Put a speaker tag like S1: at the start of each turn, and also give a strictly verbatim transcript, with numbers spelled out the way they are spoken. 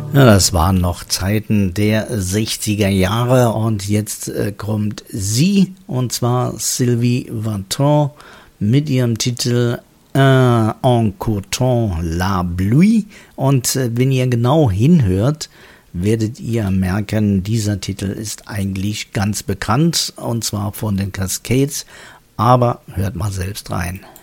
S1: Ja, das waren noch Zeiten der sechziger Jahre und jetzt äh, kommt sie, und zwar Sylvie Vartan mit ihrem Titel Un en coton la pluie. Und äh, wenn ihr genau hinhört, werdet ihr merken, dieser Titel ist eigentlich ganz bekannt, und zwar von den Cascades, aber hört mal selbst rein.